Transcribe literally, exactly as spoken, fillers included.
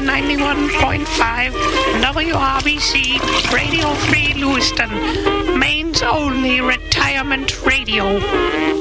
ninety-one point five W R B C Radio Free Lewiston, Maine's only retirement radio.